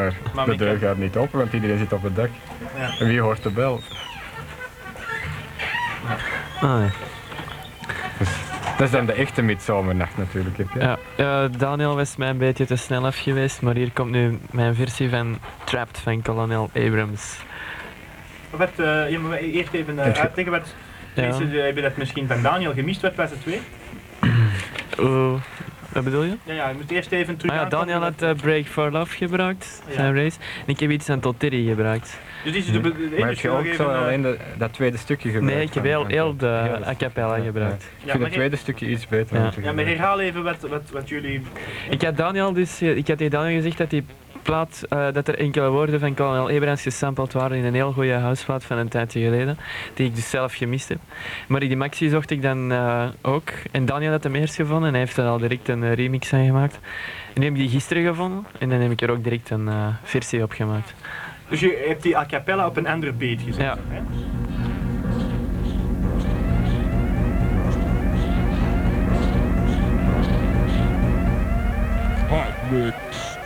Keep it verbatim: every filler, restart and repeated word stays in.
maar, Maar de ik deur heb- gaat niet open, want iedereen zit op het dak. Ja. En wie hoort de bel? Ah, nee. Dat is dan de echte midzomernacht natuurlijk. Hè? Ja, ja, Daniel was mij een beetje te snel af geweest, maar hier komt nu mijn versie van Trapped van kolonel Abrams. Wat, uh, je moet eerst even uh, Heb je- uitleggen wat Ja. mensen uh, hebben dat misschien van Daniel gemist. Wat was het twee? Uh, wat bedoel je? Ja, ja, je moet eerst even terug Ah, ja, aankomen Daniel dat- had uh, Break for Love gebruikt, Ja. zijn race. En ik heb iets aan Tot Terry gebruikt. Dus die is de, de, de, Maar heb dus je nog ook even, zo uh, alleen de, dat tweede stukje gebruikt? Nee, ik heb van- heel, van- heel de heel- a cappella Ja, gebruikt. ja. Ik Ja, vind maar het tweede stukje iets beter Ja. om te ja, maar gebruiken. herhaal even wat, wat, wat jullie... Ik had Daniel dus, ik had tegen Daniel gezegd dat die plaat, uh, dat er enkele woorden van kolonel Abrams gesampled waren in een heel goede houseplaat van een tijdje geleden, die ik dus zelf gemist heb. Maar die Maxi zocht ik dan uh, ook. En Daniel had hem eerst gevonden en hij heeft er al direct een uh, remix aan gemaakt. En die heb ik die gisteren gevonden en dan heb ik er ook direct een uh, versie op gemaakt. Dus je hebt die a cappella op een andere beat gezet. Ja. Hè? Hot mix.